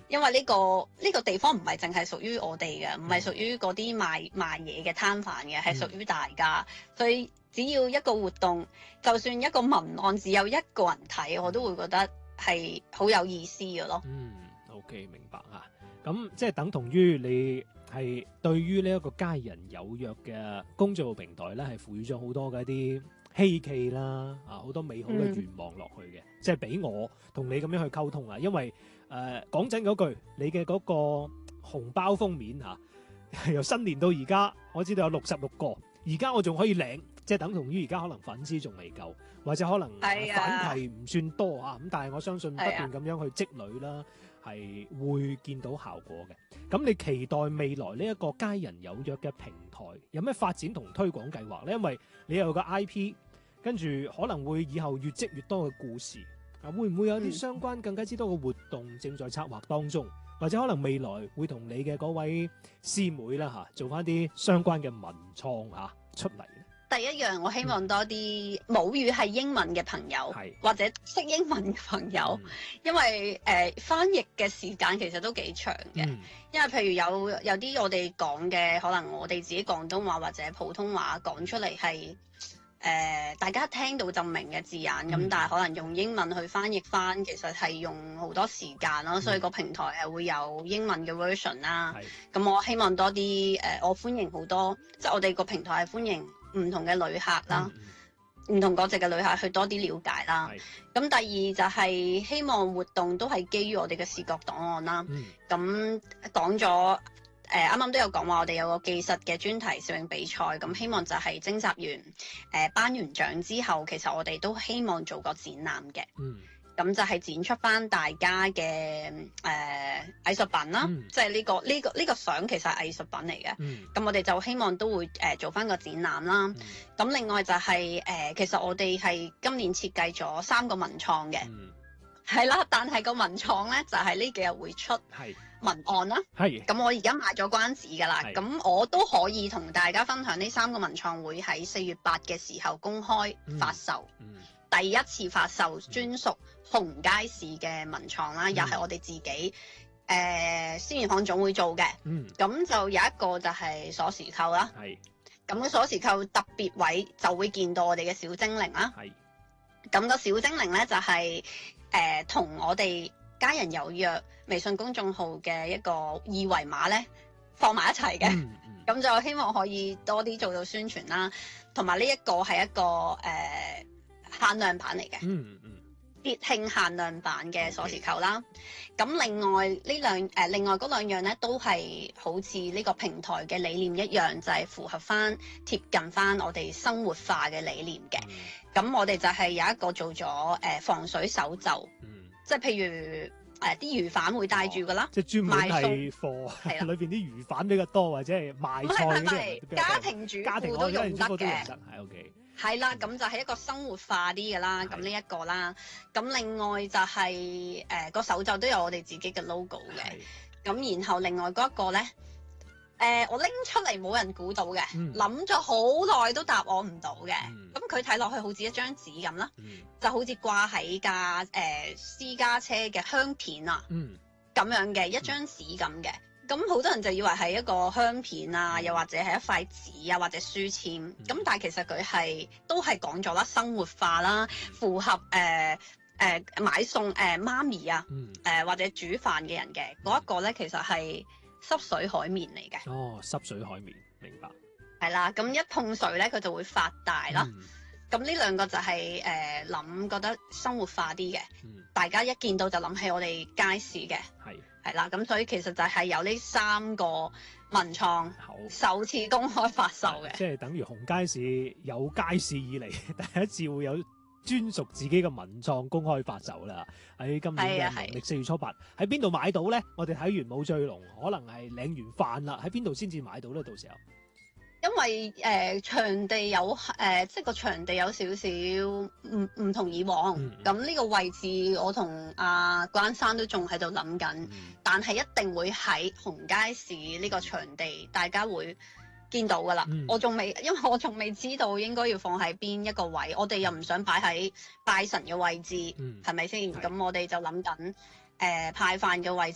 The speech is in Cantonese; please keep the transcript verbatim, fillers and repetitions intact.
因為呢、個呢、個地方唔係淨係屬於我哋嘅，唔係屬於嗰啲賣賣嘢嘅攤販嘅，係屬於大家。所以只要一個活動，就算一個文案只有一個人睇，我都會覺得係好有意思嘅咯。 嗯 ，OK， 明白啊。咁即係等同於你係對於呢一個家人有約嘅公眾號平台咧，係賦予咗好多嘅一啲希冀啦，啊好多美好嘅願望落去嘅，嗯、即係俾我同你咁樣去溝通啊。因為誒講、呃、真嗰句，你嘅嗰個紅包封面嚇、啊，由新年到而家，我知道有六十六個，而家我仲可以領，即係等同於而家可能粉絲仲未夠，或者可能反饋唔算多啊。咁但係我相信不斷咁樣去積累啦。係會見到效果嘅。咁你期待未來呢一個家人有約嘅平台有咩發展同推廣計劃呢？因為你有個 I P， 跟住可能會以後越積越多嘅故事啊，會唔會有啲相關更加之多嘅活動正在策劃當中，或者可能未來會同你嘅嗰位師妹啦嚇做翻啲相關嘅文創嚇出嚟？ 第一樣，我希望多啲母語係英文嘅朋友， 嗯、 或者識英文嘅朋友，嗯、因為誒、呃、翻譯嘅時間其實都幾長嘅。嗯、因為譬如有有啲我哋講嘅，可能我哋自己廣東話或者普通話講出嚟係誒大家聽到就明嘅字眼，咁、嗯、但係可能用英文去翻譯翻，其實係用好多時間咯。嗯、所以個平台係會有英文嘅 version 啦。咁、嗯、我希望多啲誒、呃，我歡迎好多，即係我哋個平台係歡迎唔同嘅旅客啦，唔、嗯、同國籍嘅旅客去多啲了解啦。咁是第二就係希望活動都係基於我哋嘅視覺檔案啦。咁講咗誒，啱啱都有講話，我哋有個技術嘅專題攝影比賽。咁希望就係徵集完誒頒完獎之後，其實我哋都希望做個展覽嘅。嗯咁就係展出翻大家嘅誒、呃、藝術品啦，嗯、即係呢、呢個呢、呢個呢、呢個相其實係藝術品嚟嘅。咁、嗯、我哋就希望都會誒、呃、做翻個展覽啦。咁、嗯、另外就係、是、誒、呃，其實我哋係今年設計咗三個文創嘅，係、嗯、啦。但係個文創咧就係、是、呢幾日會出文案啦。係。咁我而家賣咗關子㗎啦。咁是我都可以同大家分享呢三個文創會喺四月八嘅時候公開發售。嗯嗯第一次發售專屬紅街市嘅文創啦，嗯、又係我哋自己誒鮮魚行總會做嘅。嗯，咁就有一個就係鎖匙扣啦。係是，咁個鎖匙扣特別位就會見到我哋嘅小精靈啦。係是，咁個小精靈咧就係誒同我哋家人有約微信公眾號嘅一個二維碼咧放埋一齊嘅。嗯嗯，咁就希望可以多啲做到宣傳啦，同埋呢一個係一個誒。呃限量版嚟嘅，嗯嗯，節慶限量版嘅鎖匙扣啦。咁 Okay. 另外呢兩誒、呃，另外嗰兩樣咧都係好似呢個平台嘅理念一樣，就係、是、符合翻貼近翻我哋生活化嘅理念嘅。咁、嗯、我哋就係有一個做咗誒、呃、防水手袖，嗯，即係譬如誒啲魚販會帶住噶啦， 即係專門係貨，係啦，裏邊啲魚販比較多，或者係賣菜嗰啲家庭主婦都用得嘅， 係 OK。 係啦，咁就係一個生活化啲嘅啦，咁呢一個啦，咁另外就係誒個手袖都有我哋自己嘅 logo 嘅，咁的然後另外嗰一個咧，誒、呃、我拎出嚟冇人估到嘅，諗咗好耐都答我唔到嘅，咁佢睇落去好似一張紙咁啦，嗯、就好似掛喺架誒私家車嘅香片啊，咁、嗯、樣嘅一張紙咁嘅。咁好多人就以為係一個香片啊，又或者係一塊紙啊，或者書籤。咁、嗯、但係其實佢係都係講咗啦，生活化啦，符合誒誒、呃呃、買餸誒、呃、媽咪啊，誒、嗯呃、或者煮飯嘅人嘅嗰一個咧，其實係濕水海綿嚟嘅。哦， 濕水海綿，明白。 係啦，咁一碰水咧，佢就會發大啦。咁呢、嗯、兩個就係誒諗覺得生活化啲嘅，嗯、大家一見到就諗起我哋街市嘅。係。係啦，咁所以其實就係有呢三個文創首次公開發售嘅， 即係等於紅街市有街市以嚟第一次會有專屬自己嘅文創公開發售啦。喺今年嘅農曆四月初八，喺邊度買到咧？我哋睇完冇醉龍，可能係領完飯啦，喺邊度先至買到咧？到時候？ 因為誒、呃、場地有誒、呃，即係個場地有少少唔唔同以往，咁呢、嗯、個位置我同阿關生都仲喺度諗緊，嗯、但係一定會喺紅街市呢個場地，大家會見到㗎啦。嗯、我仲未，因為我仲未知道應該要放喺邊一個位，我哋又唔想擺喺拜神嘅位置，係咪先？咁我哋就諗緊誒派飯嘅位置。